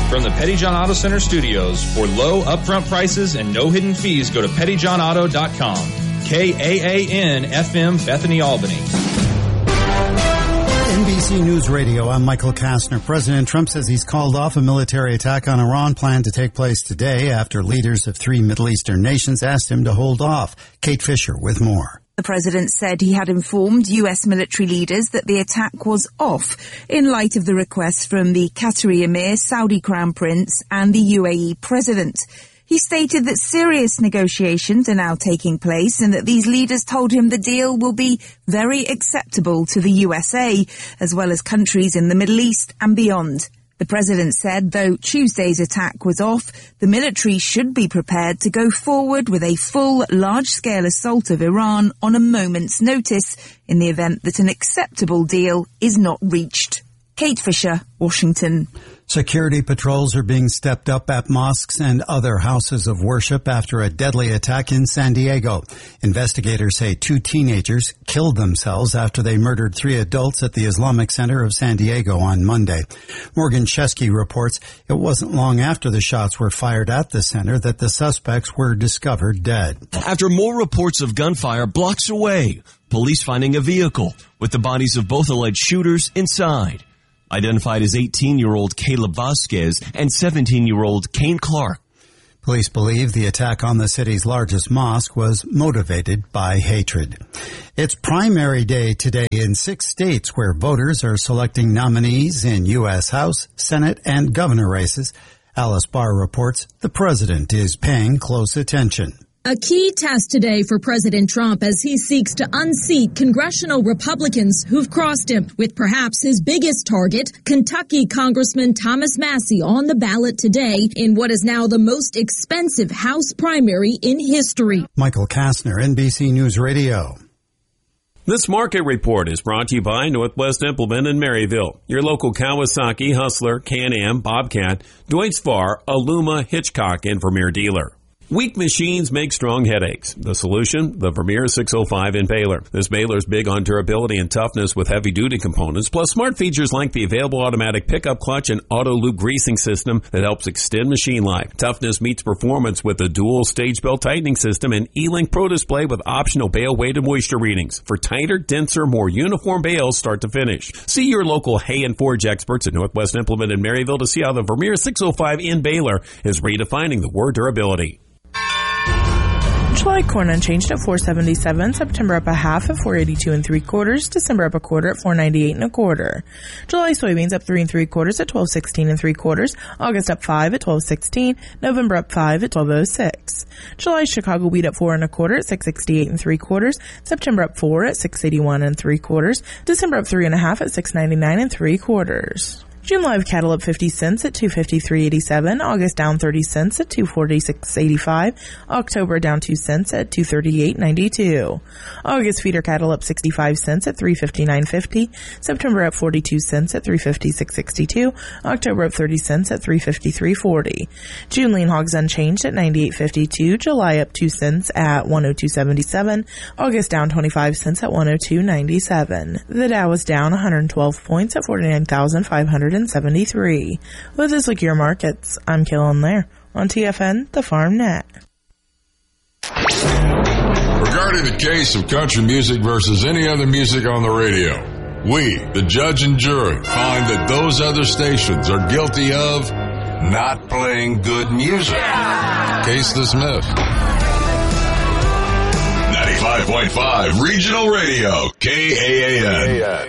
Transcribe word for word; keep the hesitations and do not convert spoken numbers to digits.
From the Petty John Auto Center studios, for low upfront prices and no hidden fees, go to petty john auto dot com. K A A N F M, Bethany, Albany. N B C News Radio, I'm Michael Kastner. President Trump says he's called off a military attack on Iran planned to take place today after leaders of three Middle Eastern nations asked him to hold off. Kate Fisher with more. The president said he had informed U S military leaders that the attack was off in light of the request from the Qatari Emir, Saudi Crown Prince and the U A E president. He stated that serious negotiations are now taking place and that these leaders told him the deal will be very acceptable to the U S A, as well as countries in the Middle East and beyond. The president said though Tuesday's attack was off, the military should be prepared to go forward with a full, large-scale assault of Iran on a moment's notice in the event that an acceptable deal is not reached. Kate Fisher, Washington. Security patrols are being stepped up at mosques and other houses of worship after a deadly attack in San Diego. Investigators say two teenagers killed themselves after they murdered three adults at the Islamic Center of San Diego on Monday. Morgan Chesky reports it wasn't long after the shots were fired at the center that the suspects were discovered dead. After more reports of gunfire blocks away, police finding a vehicle with the bodies of both alleged shooters inside. Identified as eighteen-year-old Caleb Vasquez and seventeen-year-old Kane Clark. Police believe the attack on the city's largest mosque was motivated by hatred. It's primary day today in six states where voters are selecting nominees in U S House, Senate, and governor races. Alice Barr reports the president is paying close attention. A key test today for President Trump as he seeks to unseat congressional Republicans who've crossed him, with perhaps his biggest target, Kentucky Congressman Thomas Massie, on the ballot today in what is now the most expensive House primary in history. Michael Kastner, N B C News Radio. This market report is brought to you by Northwest Implement in Maryville, your local Kawasaki, Hustler, Can-Am, Bobcat, Deutz Fahr, Aluma, Hitchcock, and Vermeer dealer. Weak machines make strong headaches. The solution? The Vermeer six oh five Impaler. This baler is big on durability and toughness with heavy-duty components, plus smart features like the available automatic pickup clutch and auto loop greasing system that helps extend machine life. Toughness meets performance with a dual stage belt tightening system and E-Link Pro Display with optional bale weight and moisture readings for tighter, denser, more uniform bales start to finish. See your local Hay and Forge experts at Northwest Implement in Maryville to see how the Vermeer six oh five Impaler is redefining the word durability. July corn unchanged at four seventy-seven, September up a half at four eighty-two and three quarters, December up a quarter at four ninety-eight and a quarter. July soybeans up three and three quarters at twelve sixteen and three quarters, August up five at twelve sixteen, November up five at twelve oh six. July Chicago wheat up four and a quarter at six sixty-eight and three quarters, September up four at six eighty-one and three quarters, December up three and a half at six ninety-nine and three quarters. June live cattle up fifty cents at two fifty-three eighty-seven, August down thirty cents at two forty-six eighty-five, October down two cents at two thirty-eight ninety-two. August feeder cattle up sixty-five cents at three fifty-nine fifty, September up forty-two cents at three fifty-six sixty-two, October up thirty cents at three fifty-three forty. June lean hogs unchanged at ninety-eight fifty-two, July up two cents at one oh two seventy-seven, August down twenty-five cents at one oh two ninety-seven. The Dow was down one hundred twelve points at forty-nine thousand five hundred seventy-three. With this look at your markets, I'm Killen Lair on T F N, the Farm Net. Regarding the case of country music versus any other music on the radio, we, the judge and jury, find that those other stations are guilty of not playing good music. Yeah! Case dismissed. ninety-five point five Regional Radio, K A A N.